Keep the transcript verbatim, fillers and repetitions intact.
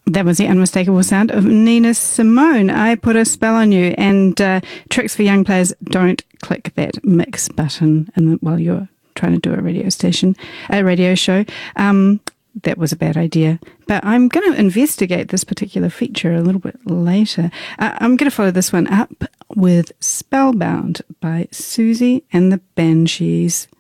That was the unmistakable sound of Nina Simone. I Put a Spell on You. And uh, tricks for young players, don't click that mix button in the, while you're trying to do a radio station, a radio show. Um, that was a bad idea. But I'm going to investigate this particular feature a little bit later. Uh, I'm going to follow this one up with Spellbound by Susie and the Banshees.